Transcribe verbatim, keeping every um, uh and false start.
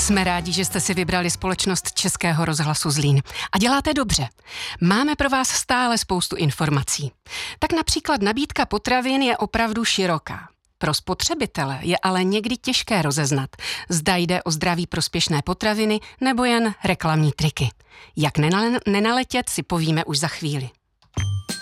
Jsme rádi, že jste si vybrali společnost Českého rozhlasu Zlín. A děláte dobře. Máme pro vás stále spoustu informací. Tak například nabídka potravin je opravdu široká. Pro spotřebitele je ale někdy těžké rozeznat, zda jde o zdraví prospěšné potraviny nebo jen reklamní triky. Jak nenale- nenaletět, si povíme už za chvíli.